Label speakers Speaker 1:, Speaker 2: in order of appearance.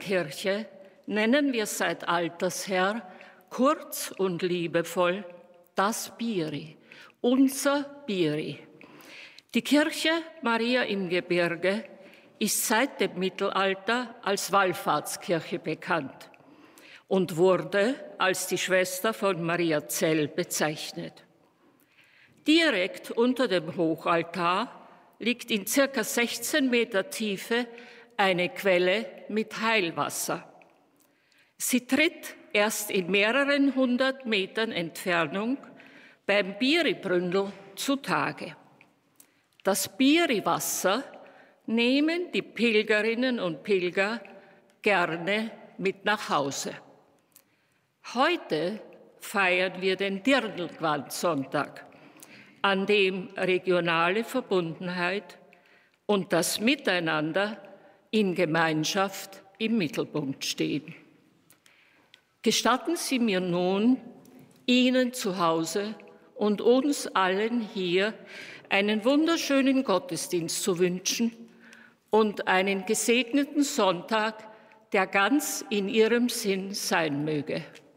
Speaker 1: Kirche nennen wir seit alters her kurz und liebevoll das Biri, unser Biri. Die Kirche Maria im Gebirge ist seit dem Mittelalter als Wallfahrtskirche bekannt und wurde als die Schwester von Mariazell bezeichnet. Direkt unter dem Hochaltar liegt in ca. 16 Meter Tiefe eine Quelle mit Heilwasser. Sie tritt erst in mehreren hundert Metern Entfernung beim Biri-Bründel zutage. Das Biri-Wasser nehmen die Pilgerinnen und Pilger gerne mit nach Hause. Heute feiern wir den Dirndl-Sonntag, an dem regionale Verbundenheit und das Miteinander in Gemeinschaft im Mittelpunkt stehen. Gestatten Sie mir nun, Ihnen zu Hause und uns allen hier einen wunderschönen Gottesdienst zu wünschen und einen gesegneten Sonntag, der ganz in Ihrem Sinn sein möge.